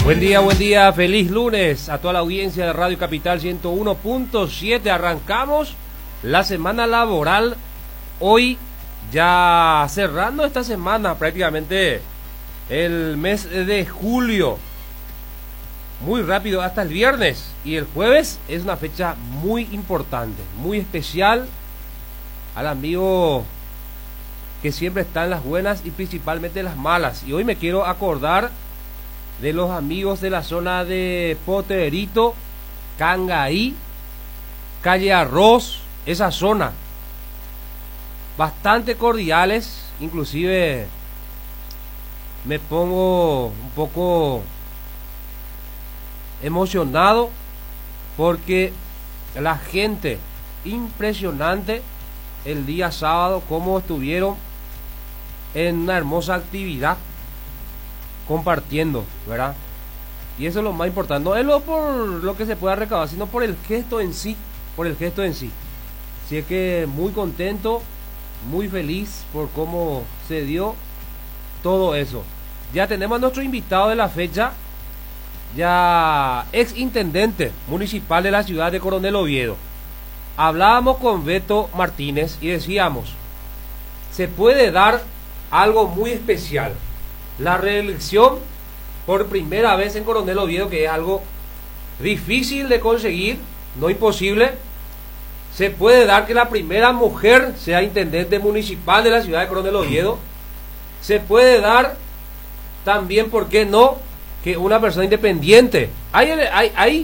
Buen día, feliz lunes a toda la audiencia de Radio Capital 101.7. Arrancamos la semana laboral, hoy ya cerrando esta semana prácticamente el mes de julio. Muy rápido hasta el viernes, y el jueves es una fecha muy importante, muy especial al amigo que siempre está en las buenas y principalmente en las malas. Y hoy me quiero acordar de los amigos de la zona de Poterito, Cangaí, Calle Arroz, esa zona, bastante cordiales. Inclusive me pongo un poco emocionado porque la gente, impresionante el día sábado cómo estuvieron en una hermosa actividad compartiendo, ¿verdad? Y eso es lo más importante, no es lo por lo que se pueda recabar, sino por el gesto en sí, Así es que muy contento, muy feliz por cómo se dio todo eso. Ya tenemos a nuestro invitado de la fecha, ya ex intendente municipal de la ciudad de Coronel Oviedo. Hablábamos con Beto Martínez y decíamos, se puede dar algo muy especial, la reelección por primera vez en Coronel Oviedo, que es algo difícil de conseguir, no imposible. Se puede dar que la primera mujer sea intendente municipal de la ciudad de Coronel Oviedo. Se puede dar también, ¿por qué no?, que una persona independiente. Hay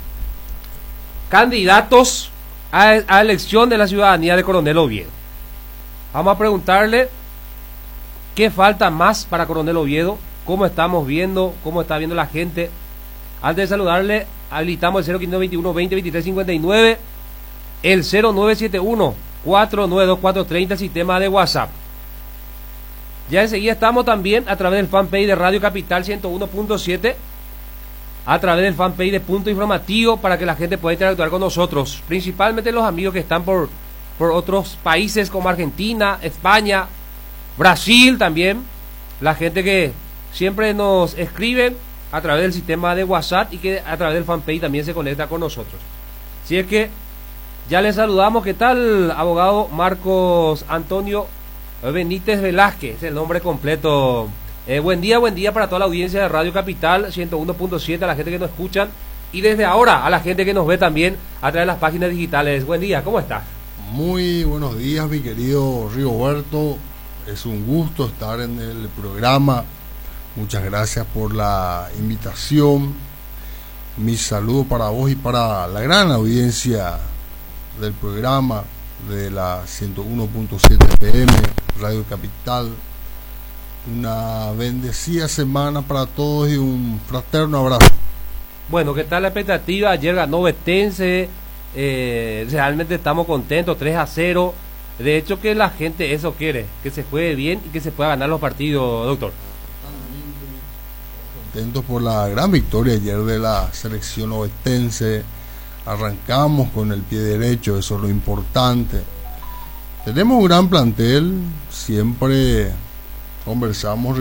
candidatos a elección de la ciudadanía de Coronel Oviedo. Vamos a preguntarle qué falta más para Coronel Oviedo, cómo estamos viendo, cómo está viendo la gente. Antes de saludarle, habilitamos el 0521 20 23 59, el 0971 492 430, sistema de WhatsApp. Ya enseguida estamos también a través del fanpage de Radio Capital 101.7, a través del fanpage de Punto Informativo, para que la gente pueda interactuar con nosotros, principalmente los amigos que están por otros países como Argentina, España, Brasil también, la gente que siempre nos escribe a través del sistema de WhatsApp y que a través del fanpage también se conecta con nosotros. Así es que ya les saludamos. ¿Qué tal, abogado Marcos Antonio Benítez Velázquez? Es el nombre completo. Buen día para toda la audiencia de Radio Capital 101.7, a la gente que nos escuchan, y desde ahora a la gente que nos ve también a través de las páginas digitales. Buen día, ¿cómo estás? Muy buenos días, mi querido Rigoberto. Es un gusto estar en el programa. Muchas gracias por la invitación. Mi saludo para vos y para la gran audiencia del programa de la 101.7 PM, Radio Capital. Una bendecida semana para todos y un fraterno abrazo. Bueno, ¿qué tal la expectativa? Ayer ganó Betense, realmente estamos contentos, 3-0. De hecho que la gente eso quiere, que se juegue bien y que se pueda ganar los partidos, doctor. Contentos por la gran victoria ayer de la selección ovetense. Arrancamos con el pie derecho, eso es lo importante. Tenemos un gran plantel, siempre conversamos